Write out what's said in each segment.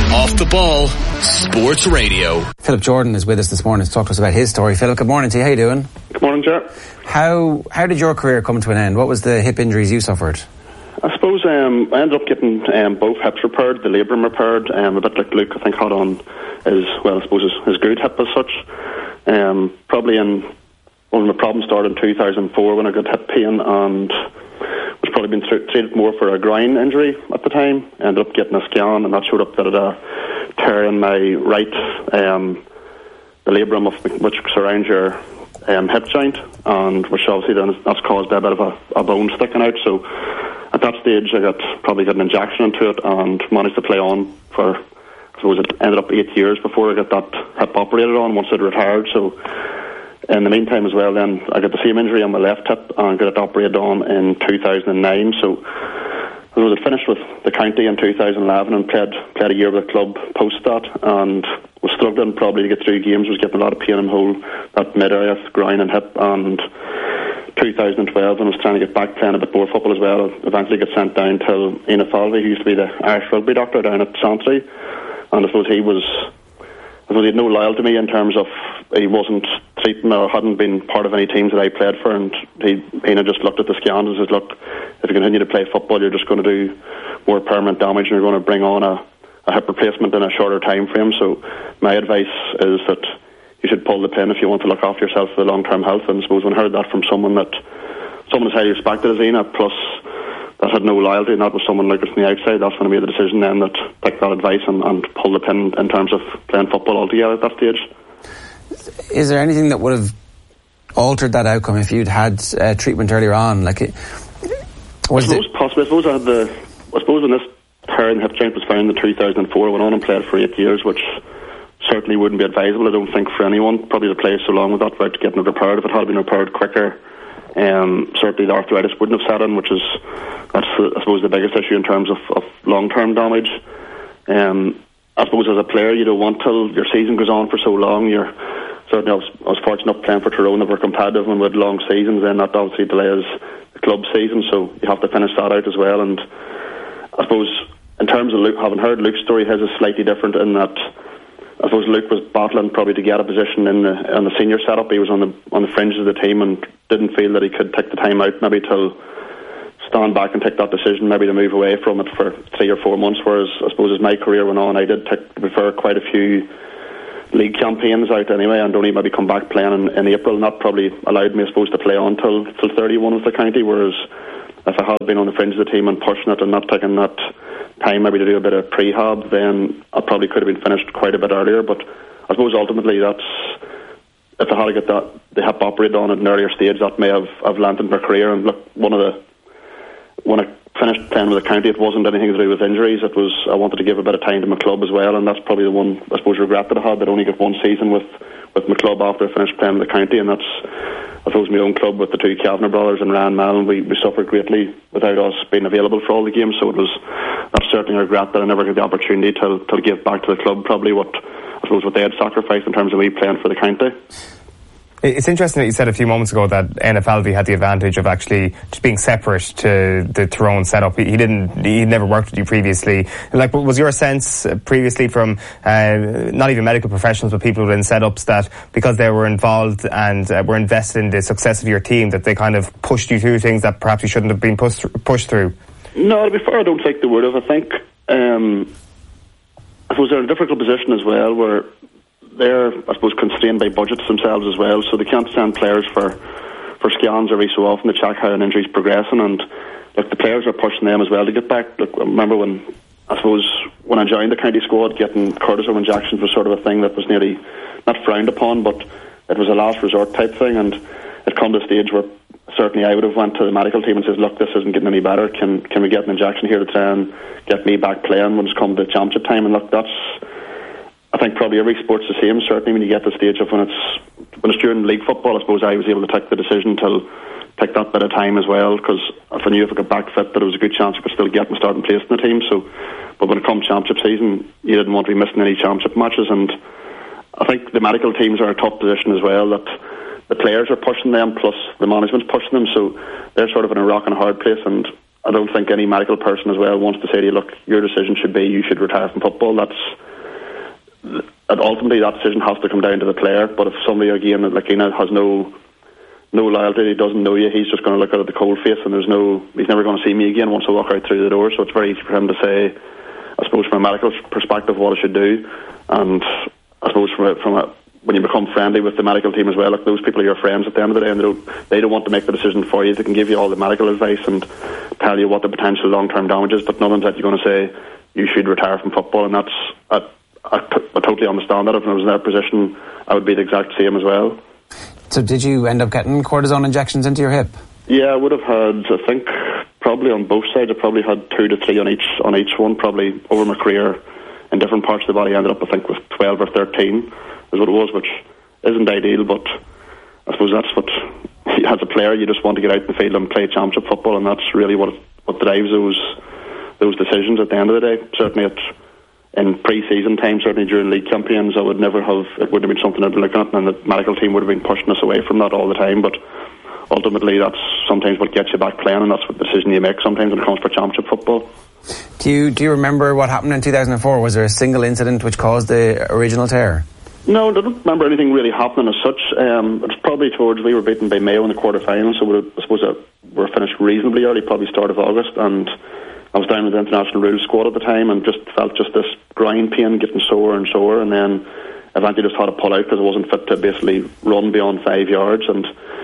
Off the Ball Sports Radio. Philip Jordan is with us this morning to talk to us about his story. Philip, good morning to you. How you doing? Good morning, Ger. How did your career come to an end? What was the hip injuries you suffered? I suppose I ended up getting both hips repaired, the labrum repaired, a bit like Luke, I think, had on his good hip as such. Probably one of my problems started in 2004 when I got hip pain and was probably been treated more for a groin injury at the time. I ended up getting a scan and that showed up that I had a tear in my right, the labrum which surrounds your hip joint, and which obviously then that's caused by a bit of a bone sticking out. So at that stage I probably got an injection into it and managed to play on for, I suppose it ended up 8 years before I got that hip operated on once I'd retired. So in the meantime as well then I got the same injury on my left hip and got it operated on in 2009. So I was finished with the county in 2011 and played a year with the club post that, and was struggling probably to get through games, was getting a lot of pain in the whole that mid area, groin and hip. And 2012 when I was trying to get back playing a bit more football as well, I eventually got sent down to Ina Falvey, who used to be the Irish rugby doctor down at Santry, and I suppose he had no loyalty to me in terms of he wasn't treating or hadn't been part of any teams that I played for, and Ina just looked at the scans and said, look, if you continue to play football you're just going to do more permanent damage and you're going to bring on a hip replacement in a shorter time frame. So my advice is that you should pull the pin if you want to look after yourself for the long-term health. And I suppose when I heard that from someone as highly respected as Ina, plus that had no loyalty, and that was someone like us from the outside, that's when I made the decision then that take that advice and pull the pin in terms of playing football altogether at that stage. Is there anything that would have altered that outcome if you'd had treatment earlier on? Possibly. I suppose when this tear in the hip joint was found in 2004, I went on and played for 8 years, which certainly wouldn't be advisable, I don't think, for anyone probably to play so long with that without getting it repaired. If it had been repaired quicker, certainly the arthritis wouldn't have set in, that's I suppose the biggest issue in terms of long-term damage. I suppose as a player you don't want till your season goes on for so long. Certainly I was fortunate enough playing for Tyrone that were competitive and with long seasons, then that obviously delays the club season, so you have to finish that out as well. And I suppose in terms of Luke, having heard Luke's story, his is slightly different in that I suppose Luke was battling probably to get a position in the senior setup. He was on the fringes of the team and didn't feel that he could take the time out maybe till stand back and take that decision, maybe to move away from it for 3 or 4 months. Whereas I suppose as my career went on, I did prefer quite a few league campaigns out anyway, and only maybe come back playing in April, and that probably allowed me, I suppose, to play on till 31 with the county. Whereas if I had been on the fringe of the team and pushing it and not taking that time maybe to do a bit of prehab, then I probably could have been finished quite a bit earlier. But I suppose ultimately if I had to get the hip operated on at an earlier stage, that may have lengthened my career. And look, when I finished playing with the county, it wasn't anything to do with injuries. It was I wanted to give a bit of time to my club as well, and that's probably the one, I suppose, regret that I had, that I only got one season with my club after I finished playing with the county. And that's, I suppose, my own club with the two Kavanagh brothers and Ryan Mallon. We suffered greatly without us being available for all the games, so that's certainly a regret that I never got the opportunity to give back to the club probably what they had sacrificed in terms of me playing for the county. It's interesting that you said a few moments ago that NFLV had the advantage of actually just being separate to the Tyrone setup. He never worked with you previously. Like, was your sense previously from not even medical professionals but people within setups that because they were involved and were invested in the success of your team, that they kind of pushed you through things that perhaps you shouldn't have been pushed through? No, to be fair, I don't think they would have. I think I suppose they're in a difficult position as well, where they're, I suppose, constrained by budgets themselves as well, so they can't send players for scans every so often to check how an injury's progressing. And look, the players are pushing them as well to get back. Look, I remember when I joined the county squad, getting cortisone injections was sort of a thing that was nearly not frowned upon, but it was a last resort type thing. And it come to a stage where certainly I would have went to the medical team and says, look, this isn't getting any better, can we get an injection here to try and get me back playing when it's come to championship time? And look, I think probably every sport's the same. Certainly when you get to the stage of when it's during league football, I suppose I was able to take the decision to take that bit of time as well, because if I knew if I got back fit that there was a good chance I could still get my starting place in the team. But when it comes championship season, you didn't want to be missing any championship matches, and I think the medical teams are in a tough position as well, that the players are pushing them plus the management's pushing them, so they're sort of in a rock and a hard place. And I don't think any medical person as well wants to say to you, look, your decision should be you should retire from football. Ultimately that decision has to come down to the player. But if somebody again like Ina has no loyalty, he doesn't know you, he's just going to look at the cold face, and he's never going to see me again once I walk out through the door. So it's very easy for him to say, I suppose from a medical perspective, what I should do. And I suppose when you become friendly with the medical team as well, like those people are your friends at the end of the day, and they don't want to make the decision for you. They can give you all the medical advice and tell you what the potential long-term damage is, but none of them that you're going to say you should retire from football. And I totally understand that. If I was in their position, I would be the exact same as well. So did you end up getting cortisone injections into your hip? Yeah, I would have had, I think, probably on both sides. I probably had 2 to 3 on each one, probably over my career in different parts of the body. I ended up, I think, with 12 or 13 is what it was, which isn't ideal, but I suppose that's what, as a player, you just want to get out in the field and play championship football, and that's really what drives those decisions at the end of the day. Certainly in pre-season time, certainly during league campaigns, it wouldn't have been something I'd be looking at, and the medical team would have been pushing us away from that all the time. But ultimately, that's sometimes what gets you back playing, and that's what the decision you make sometimes when it comes for championship football. Do you remember what happened in 2004? Was there a single incident which caused the original tear? No, I don't remember anything really happening as such. It's probably we were beaten by Mayo in the quarter-final, so I suppose we were finished reasonably early, probably start of August, and I was down with the international rules squad at the time and just felt this groin pain getting sore and sore, and then eventually just had to pull out because I wasn't fit to basically run beyond 5 yards, and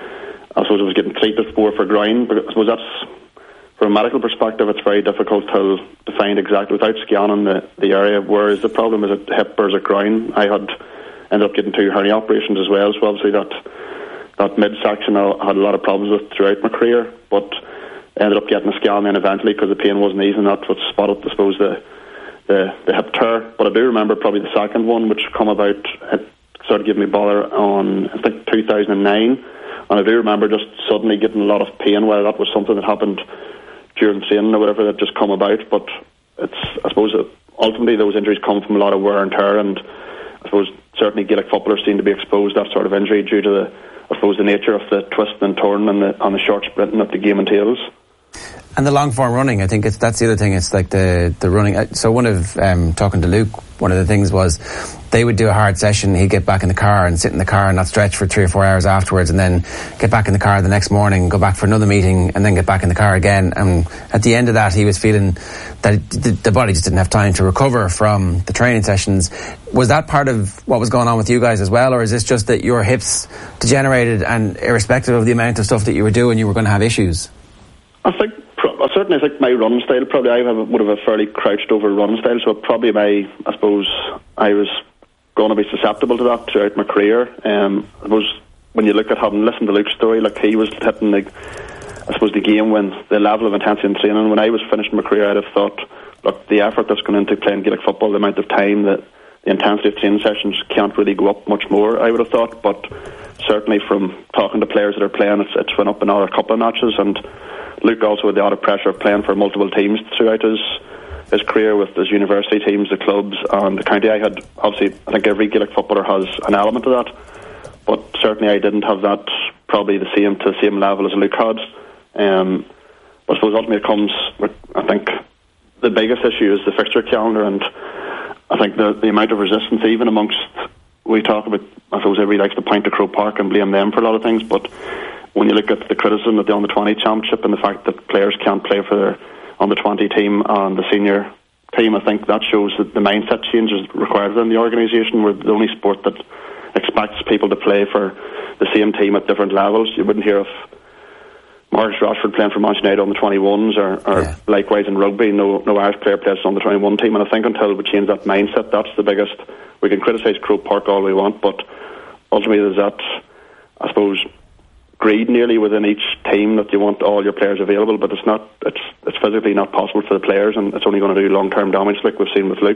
I suppose I was getting treated more for groin. But I suppose that's, from a medical perspective, it's very difficult to find exactly, without scanning the area, where is the problem. Is it hip or is it groin? I ended up getting 2 hernia operations as well, so obviously that midsection I had a lot of problems with throughout my career, but ended up getting a scan then eventually because the pain wasn't easing. That's what spotted, I suppose, the hip tear. But I do remember probably the second one, which come about, it started giving me bother on, I think, 2009, and I do remember just suddenly getting a lot of pain. Whether that was something that happened during training or whatever that just come about, but I suppose ultimately those injuries come from a lot of wear and tear, and I suppose certainly Gaelic footballers seem to be exposed to that sort of injury due to the nature of the twist and turn and the short sprinting that the game entails. And the long form running, I think that's the other thing. It's like the running. So one of talking to Luke, one of the things was they would do a hard session. He'd get back in the car and sit in the car and not stretch for 3 or 4 hours afterwards, and then get back in the car the next morning, go back for another meeting, and then get back in the car again. And at the end of that, he was feeling that the body just didn't have time to recover from the training sessions. Was that part of what was going on with you guys as well, or is this just that your hips degenerated and irrespective of the amount of stuff that you were doing, you were going to have issues? I certainly think my running style, probably would have a fairly crouched over running style, so probably I suppose I was going to be susceptible to that throughout my career. I suppose when you look at having listened to Luke's story, like he was hitting the game when the level of intensity in training, when I was finishing my career, I'd have thought, look, the effort that's going into playing Gaelic football, the amount of time, that the intensity of training sessions can't really go up much more, I would have thought. But certainly from talking to players that are playing, it's went up another couple of notches. And Luke also had the added pressure of playing for multiple teams throughout his career, with his university teams, the clubs and the county. I think every Gaelic footballer has an element of that, but certainly I didn't have that, probably to the same level as Luke had. But I suppose ultimately it comes, I think the biggest issue is the fixture calendar, and I think the amount of resistance, even amongst, we talk about, I suppose everybody likes to point to Croke Park and blame them for a lot of things, but when you look at the criticism of the Under-20 Championship and the fact that players can't play for their Under-20 team and the senior team, I think that shows that the mindset change is required in the organisation. We're the only sport that expects people to play for the same team at different levels. You wouldn't hear of Marcus Rashford playing for Manchester United on the 21s, or likewise in rugby, no Irish player plays on the 21 team. And I think until we change that mindset, that's the biggest. We can criticise Croke Park all we want, but ultimately there's that, I suppose, greed nearly within each team that you want all your players available, but it's physically not possible for the players, and it's only going to do long-term damage, like we've seen with Luke.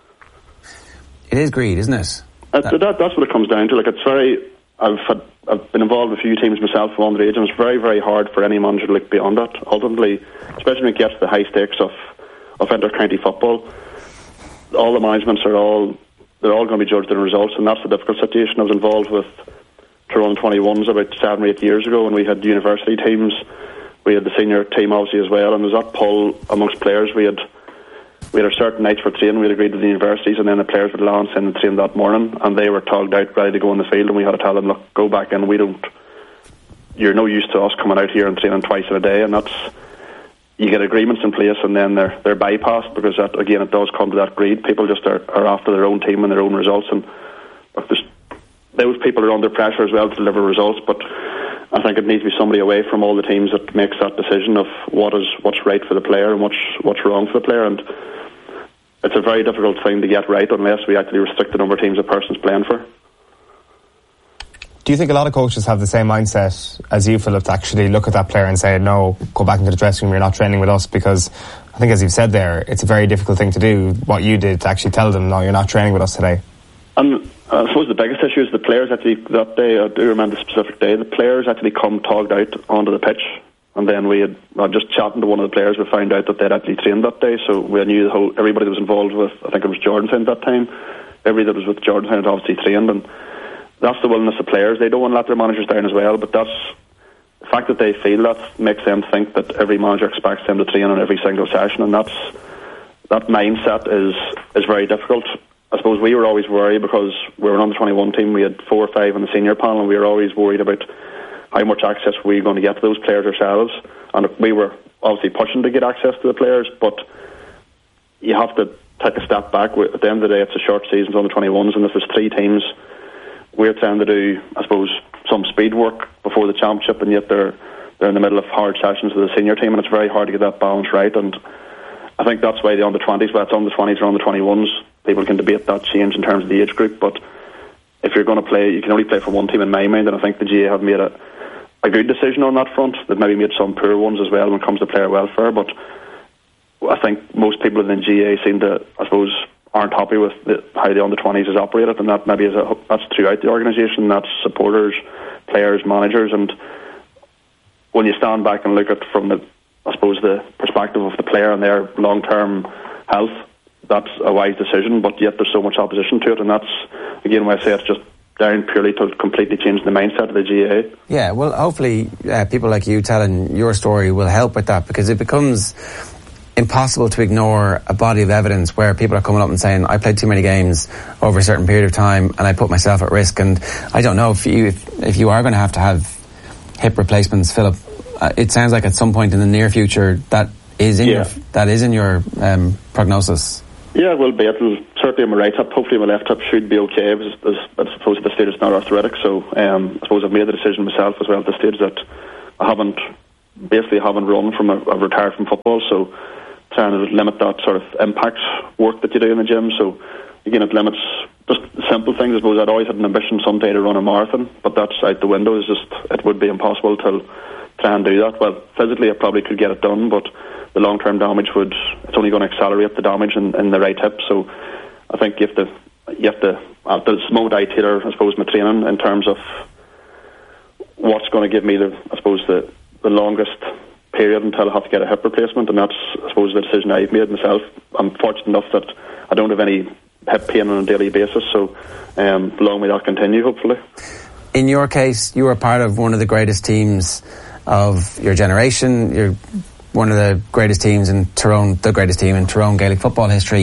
It is greed, isn't it? That's what it comes down to. Like, it's very. I've been involved with a few teams myself from underage, and it's very, very hard for any manager to look beyond that. Ultimately, especially when it gets to the high stakes of inter-county football, all the managements they're all going to be judged on results, and that's the difficult situation. I was involved with Tyrone 21s about 7 or 8 years ago, and we had university teams. we had the senior team obviously as well, and there was that pull amongst players. We had a certain nights for training. We had agreed with the universities, and then the players would allow and send the train that morning, and they were togged out ready to go in the field, and we had to tell them, look, go back in. You're no use to us coming out here and training twice in a day, and that's, you get agreements in place, and then they're bypassed, because that, again, it does come to that greed. People just are after their own team and their own results, and look, those people are under pressure as well to deliver results, but I think it needs to be somebody away from all the teams that makes that decision of what's right for the player and what's wrong for the player. And it's a very difficult thing to get right unless we actually restrict the number of teams a person's playing for. Do you think a lot of coaches have the same mindset as you, Philip, to actually look at that player and say, no, go back into the dressing room, you're not training with us? Because I think, as you've said there, it's a very difficult thing to do, what you did, to actually tell them, no, you're not training with us today. And I suppose the biggest issue is the players actually, that day, I do remember the specific day, the players actually come togged out onto the pitch, and then we had, just chatting to one of the players, we found out that they'd actually trained that day, so we knew everybody that was involved with, I think it was Jordantown at that time, everybody that was with Jordantown had obviously trained, and that's the willingness of players. They don't want to let their managers down as well, but that's the fact that they feel that makes them think that every manager expects them to train on every single session, and that mindset is very difficult. I suppose we were always worried because we were an under-21 team. We had 4 or 5 on the senior panel, and we were always worried about how much access we were going to get to those players ourselves. And we were obviously pushing to get access to the players, but you have to take a step back. At the end of the day, it's a short season on the 21s, and if there's 3 teams, we're trying to do, I suppose, some speed work before the championship, and yet they're in the middle of hard sessions with the senior team, and it's very hard to get that balance right. And I think that's why the under-20s, whether it's under-20s or under-21s, people can debate that change in terms of the age group, but if you're going to play, you can only play for one team in my mind, and I think the GA have made a good decision on that front. They've maybe made some poor ones as well when it comes to player welfare, but I think most people in the GA seem to, I suppose, aren't happy with how the under-20s is operated, and that maybe that's throughout the organisation. That's supporters, players, managers, and when you stand back and look at from the perspective of the player and their long-term health, that's a wise decision, but yet there's so much opposition to it, and that's, again, why I say it's just down purely to completely change the mindset of the GA. Yeah, well, hopefully people like you telling your story will help with that, because it becomes impossible to ignore a body of evidence where people are coming up and saying, I played too many games over a certain period of time and I put myself at risk. And I don't know if you are going to have hip replacements, Philip. It sounds like at some point in the near future that is in your prognosis. Yeah, it will be. It'll certainly on my right hip. Hopefully my left hip should be okay. I suppose at this stage it's not arthritic, so I suppose I've made the decision myself as well at this stage that I haven't run from I've retired from football, so trying to limit that sort of impact work that you do in the gym. So again, it limits just simple things. I suppose I'd always had an ambition someday to run a marathon, but that's out the window. It would be impossible to try and do that. Well, physically I probably could get it done, but the long-term damage it's only going to accelerate the damage in the right hip. So I think you have to at this moment I tailor, I suppose, my training in terms of what's going to give me the longest period until I have to get a hip replacement, and that's, I suppose, the decision I've made myself. I'm fortunate enough that I don't have any hip pain on a daily basis, so long may that continue, hopefully. In your case, you were part of one of the greatest teams of your generation. You're one of the greatest teams in Tyrone, the greatest team in Tyrone Gaelic football history.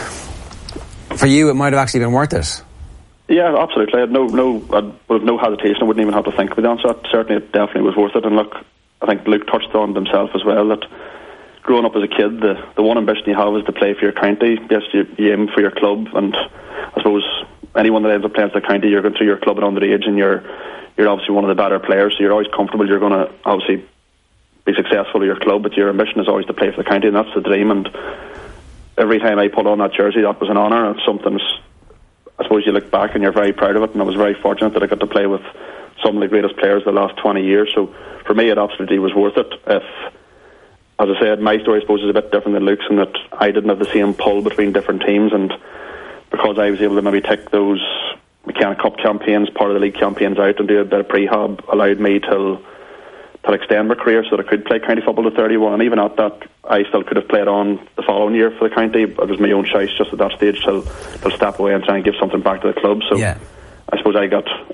For you, it might have actually been worth it. Yeah, absolutely. I would have no hesitation. I wouldn't even have to think about the answer. Certainly, it definitely was worth it. And look, I think Luke touched on it himself as well, that growing up as a kid, the one ambition you have is to play for your county. Yes, you aim for your club, and I suppose anyone that ends up playing for the county, you're going through your club at underage, and you're obviously one of the better players, so you're always comfortable you're going to obviously be successful at your club, but your ambition is always to play for the county, and that's the dream. And every time I put on that jersey, that was an honour. It's something, I suppose, you look back and you're very proud of it, and I was very fortunate that I got to play with some of the greatest players of the last 20 years, so for me it absolutely was worth it. If, as I said, my story I suppose is a bit different than Luke's in that I didn't have the same pull between different teams, and because I was able to maybe take those McKenna Cup campaigns, part of the league campaigns out and do a bit of prehab, allowed me to extend my career so that I could play county football to 31, and even at that I still could have played on the following year for the county. It was my own choice just at that stage to step away and try and give something back to the club. So yeah. I suppose I got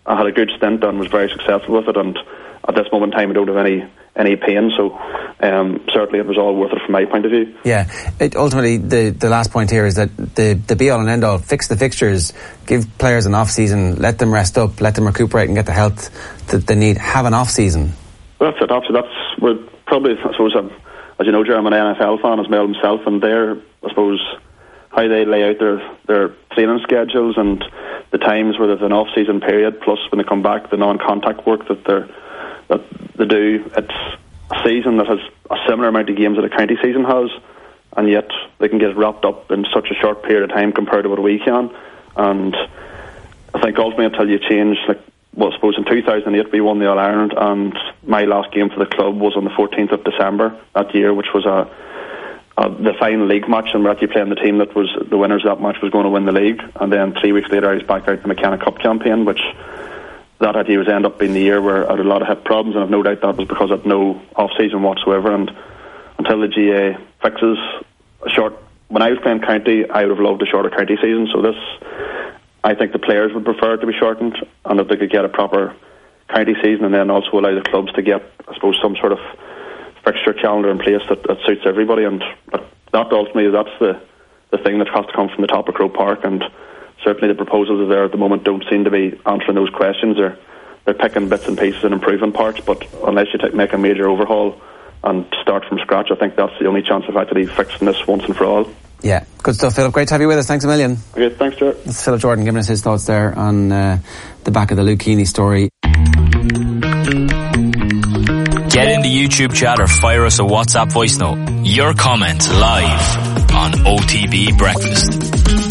I had a good stint and was very successful with it, and at this moment in time I don't have any pain, so certainly it was all worth it from my point of view. Yeah, ultimately the last point here is that the be all and end all, fix the fixtures, give players an off season, let them rest up, let them recuperate and get the health that they need, have an off season. Well, that's it, absolutely. We're probably, I suppose, as you know, Jeremy, I'm an NFL fan as well himself, and I suppose, how they lay out their training schedules and the times where there's an off season period, plus when they come back, the non-contact work that they do. It's a season that has a similar amount of games that a county season has, and yet they can get wrapped up in such a short period of time compared to what we can. And I think ultimately until you change, I suppose in 2008 we won the All-Ireland, and my last game for the club was on the 14th of December that year, which was the final league match, and we're actually playing the team that was the winners of that match was going to win the league. And then 3 weeks later I was back out in the McKenna Cup campaign, which that idea was end up being the year where I had a lot of hip problems, and I've no doubt that was because I had no off season whatsoever. And until the GA fixes when I was playing county, I would have loved a shorter county season. So I think the players would prefer it to be shortened, and if they could get a proper county season and then also allow the clubs to get, I suppose, some sort of fixture calendar in place that suits everybody. And that ultimately, that's the thing that has to come from the top of Croke Park, and certainly the proposals are there at the moment don't seem to be answering those questions. They're picking bits and pieces and improving parts, but unless you make a major overhaul and start from scratch, I think that's the only chance of actually fixing this once and for all. Yeah, good stuff, Philip. Great to have you with us. Thanks a million. Okay, thanks, Stuart. That's Philip Jordan giving us his thoughts there on the back of the Luke Keaney story. Get in the YouTube chat or fire us a WhatsApp voice note. Your comments live on OTB Breakfast.